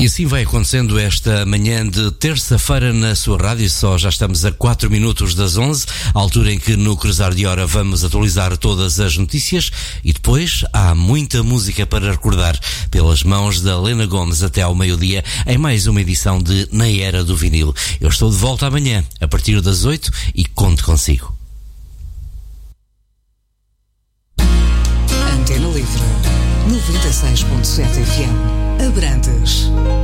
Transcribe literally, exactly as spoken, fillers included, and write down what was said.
E assim vai acontecendo esta manhã de terça-feira na sua rádio. Só já estamos a quatro minutos das onze, a altura em que no Cruzar de Hora vamos atualizar todas as notícias e depois há muita música para recordar pelas mãos da Helena Gomes até ao meio-dia em mais uma edição de Na Era do Vinil. Eu estou de volta amanhã a partir das oito e conto consigo. Antena Livre noventa e seis ponto sete F M Abrantes.